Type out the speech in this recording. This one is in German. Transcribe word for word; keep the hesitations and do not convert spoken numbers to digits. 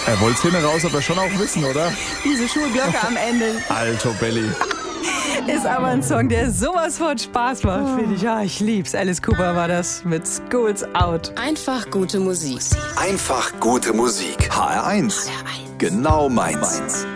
Er wollte hinten raus, aber schon auch wissen, oder? Diese Schulglocke am Ende. Alto Belly. Ist aber ein Song, der sowas von Spaß macht, finde ich. Ja, ich lieb's. Alice Cooper war das mit Schools Out. Einfach gute Musik. Einfach gute Musik. H R eins. Genau meins.